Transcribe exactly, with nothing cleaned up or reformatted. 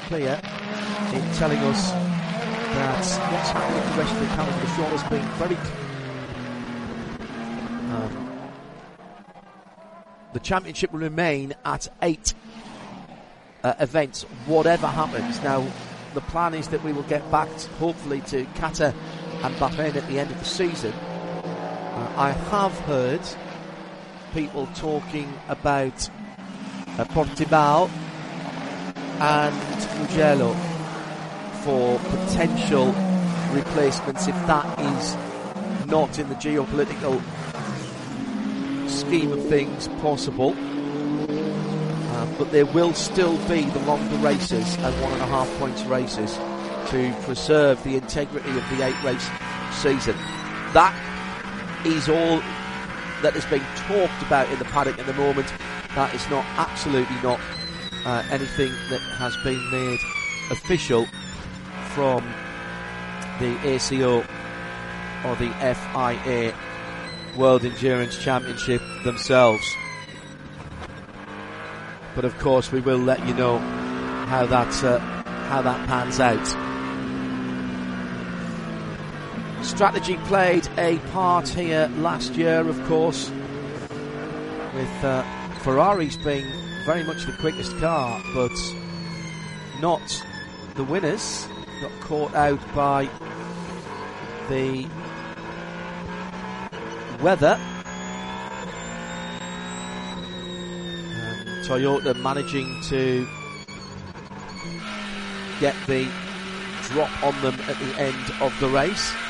clear in telling us that what's happening in the rest of the calendar. The show has been very um, the championship will remain at eight uh, events, whatever happens. Now, the plan is that we will get back, to, hopefully, to Qatar and Bahrain at the end of the season. Uh, I have heard people talking about uh, Portimao and Mugello for potential replacements if that is not in the geopolitical scheme of things possible. Uh, but there will still be the longer races and one and a half points races to preserve the integrity of the eight race season. That is all that is being talked about in the paddock at the moment. That is not, absolutely not, uh, anything that has been made official from the A C O or the F I A World Endurance Championship themselves. But of course we will let you know how that uh, how that pans out. Strategy played a part here last year, of course, with uh, Ferraris being very much the quickest car, but not the winners. Got caught out by the weather. And Toyota managing to get the drop on them at the end of the race.